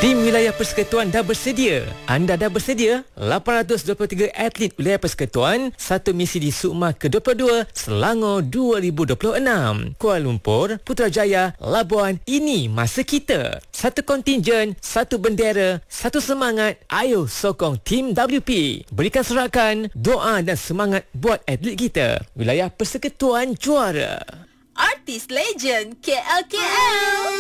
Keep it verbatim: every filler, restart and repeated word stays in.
Tim Wilayah Persekutuan dah bersedia. Anda dah bersedia? lapan ratus dua puluh tiga atlet Wilayah Persekutuan, satu misi di SUKMA ke dua puluh dua Selangor dua ribu dua puluh enam. Kuala Lumpur, Putrajaya, Labuan, ini masa kita. Satu kontingen, satu bendera, satu semangat. Ayo sokong tim W P. Berikan sorakan, doa dan semangat buat atlet kita. Wilayah Persekutuan juara. Artis legend K L K L.